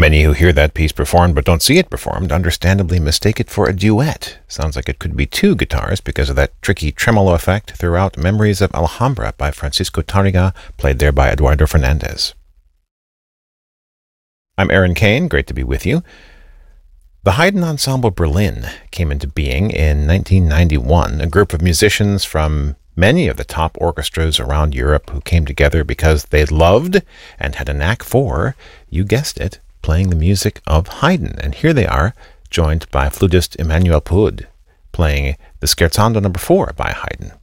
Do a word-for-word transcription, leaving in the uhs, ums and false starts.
Many who hear that piece performed but don't see it performed understandably mistake it for a duet. Sounds like it could be two guitars because of that tricky tremolo effect throughout Memories of Alhambra by Francisco Tarrega, played there by Eduardo Fernandez. I'm Aaron Kane, great to be with you. The Haydn Ensemble Berlin came into being in nineteen ninety-one, a group of musicians from many of the top orchestras around Europe who came together because they loved and had a knack for, you guessed it, playing the music of Haydn. And here they are, joined by flutist Emmanuel Poud, playing the Scherzando number four by Haydn.